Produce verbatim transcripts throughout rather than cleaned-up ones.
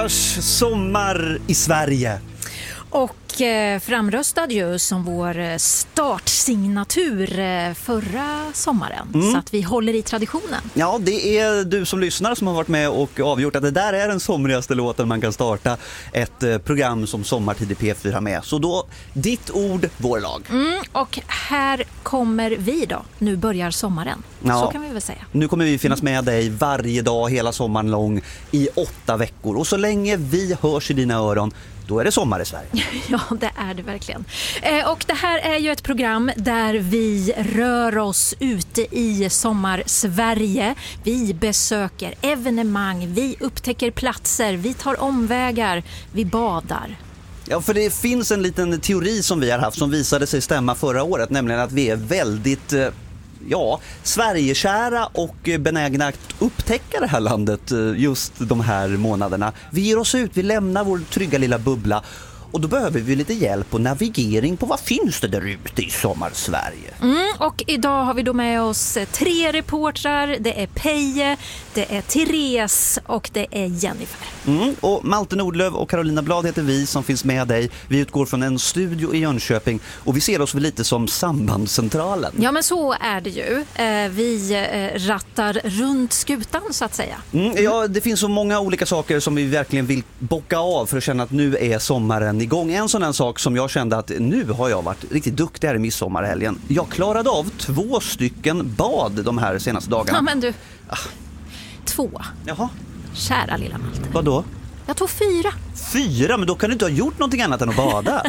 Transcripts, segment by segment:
Sommar i Sverige. Och eh, framröstad ju som vår startsignatur eh, förra sommaren. Mm. Så att vi håller i traditionen. Ja, det är du som lyssnar som har varit med och avgjort att det där är den somrigaste låten man kan starta ett eh, program som Sommartid i P fyra med. Så då, ditt ord, vår lag. Mm, och här kommer vi då. Nu börjar sommaren. Ja. Så kan vi väl säga. Nu kommer vi finnas med dig varje dag hela sommaren lång i åtta veckor. Och så länge vi hörs i dina öron, då är det sommar i Sverige. Ja, det är det verkligen. Eh, och det här är ju ett program där vi rör oss ute i sommar-Sverige. Vi besöker evenemang, vi upptäcker platser, vi tar omvägar, vi badar. Ja, för det finns en liten teori som vi har haft som visade sig stämma förra året, nämligen att vi är väldigt... ja, Sverigekära och benägna att upptäcka det här landet just de här månaderna. Vi ger oss ut, vi lämnar vår trygga lilla bubbla och då behöver vi lite hjälp och navigering på vad finns det där ute i sommar-Sverige. Mm, och idag har vi då med oss tre reportrar. Det är Peje, det är Therese och det är Jennifer. Mm, och Malte Nordlöf och Carolina Blad heter vi som finns med dig. Vi utgår från en studio i Jönköping och vi ser oss väl lite som sambandscentralen. Ja, men så är det ju. Vi rattar runt skutan så att säga. Mm, ja, det finns så många olika saker som vi verkligen vill bocka av för att känna att nu är sommaren igång. En sån här sak som jag kände att nu har jag varit riktigt duktig här i midsommarhelgen. Jag klarade av två stycken bad de här senaste dagarna. Ja, men du... Ah. Två. Jaha. Kära lilla Malte. Vad då? Jag tog fyra. Fyra? Men då kan du inte ha gjort någonting annat än att bada.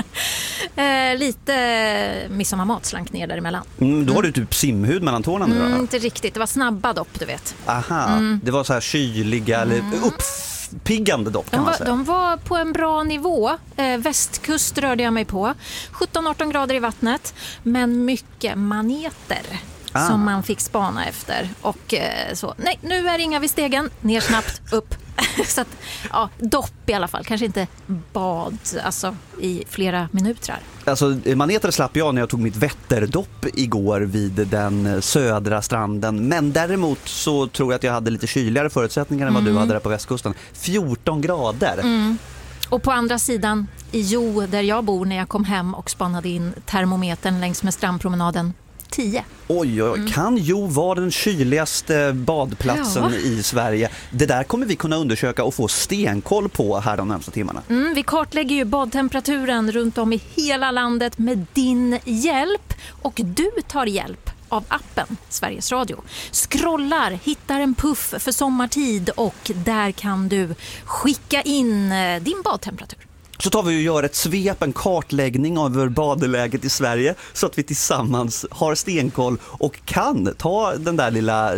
eh, lite midsommarmat slank ner däremellan. Mm, då har du typ simhud mellan tårna nu. Mm, inte riktigt. Det var snabba dopp, du vet. Aha. Mm. Det var så här kyliga mm. eller uppiggande dopp kan de var, man säga. De var på en bra nivå. Eh, västkust rörde jag mig på. sjutton arton grader i vattnet. Men mycket maneter. Ah. Som man fick spana efter. Och eh, så, nej, nu är det inga vid stegen. Ner snabbt, upp. Så att, ja, dopp i alla fall. Kanske inte bad alltså, i flera minuter. Alltså, maneter slapp jag när jag tog mitt Vätterdopp igår vid den södra stranden. Men däremot så tror jag att jag hade lite kyligare förutsättningar än vad mm. du hade där på västkusten. fjorton grader. Mm. Och på andra sidan, i Jo där jag bor när jag kom hem och spanade in termometern längs med strandpromenaden, tio. Oj, oj, mm. kan Jo vara den kyligaste badplatsen ja. i Sverige? Det där kommer vi kunna undersöka och få stenkoll på här de närmaste timmarna. Mm, vi kartlägger ju badtemperaturen runt om i hela landet med din hjälp. Och du tar hjälp av appen Sveriges Radio. Scrollar, hittar en puff för sommartid och där kan du skicka in din badtemperatur. Så tar vi och gör ett svep, en kartläggning över badeläget i Sverige så att vi tillsammans har stenkoll och kan ta den där lilla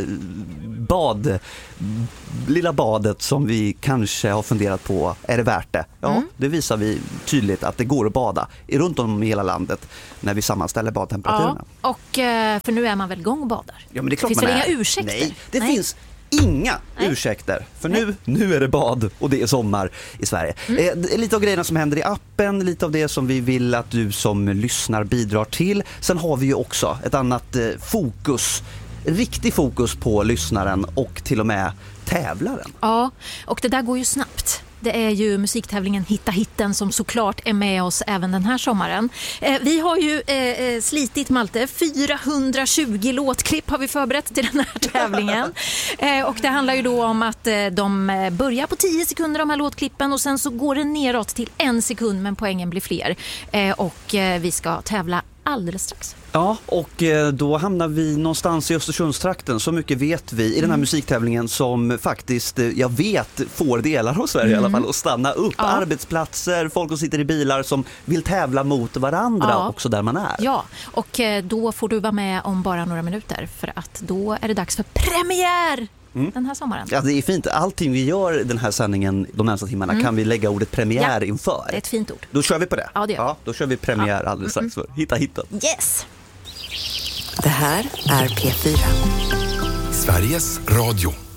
bad lilla badet som vi kanske har funderat på, är det värt det? Ja, mm. det visar vi tydligt att det går att bada runt om i hela landet när vi sammanställer badtemperaturerna. Ja, och för nu är man väl igång och badar? Ja, men det är klart finns man väl är. Inga ursäkter? Nej, det Nej. finns inga Nej. ursäkter. För nu, nu är det bad och det är sommar i Sverige. Mm. Eh, lite av grejerna som händer i appen, lite av det som vi vill att du som lyssnar bidrar till. Sen har vi ju också ett annat eh, fokus, riktig fokus på lyssnaren och till och med tävlaren. Ja, och det där går ju snabbt. Det är ju musiktävlingen Hitta hitten som såklart är med oss även den här sommaren. Eh, vi har ju eh, slitit, Malte, fyrahundratjugo låtklipp har vi förberett till den här tävlingen. Eh, och det handlar ju då om att eh, de börjar på tio sekunder de här låtklippen och sen så går det neråt till en sekund men poängen blir fler. Eh, och eh, vi ska tävla alldeles strax. Ja, och då hamnar vi någonstans i Östersundstrakten, så mycket vet vi, i den här mm. musiktävlingen som faktiskt, jag vet, får delar av Sverige mm. i alla fall att stanna upp. Ja. Arbetsplatser, folk som sitter i bilar som vill tävla mot varandra ja. också där man är. Ja, och då får du vara med om bara några minuter för att då är det dags för premiär! Mm. Den här sommaren. Ja, det är fint. Allting vi gör den här sändningen de närmaste timmarna mm. kan vi lägga ordet premiär ja, inför. Det är ett fint ord. Då kör vi på det. Ja, det gör. Ja, då kör vi premiär ja. alldeles strax för Hitta hitten. Yes! Det här är P fyra. Sveriges Radio.